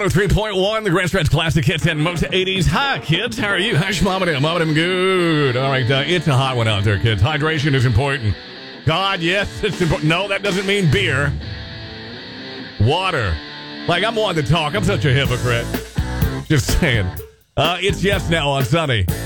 103.1, the Grand Stretch Classic Hits and most 80s. Hi, kids. How are you? Hi, Mom, good. All right, it's a hot one out there, kids. Hydration is important. God, yes, it's important. No, that doesn't mean beer. Water. I'm one to talk. I'm such a hypocrite. Just saying. It's Yes Now on Sunny.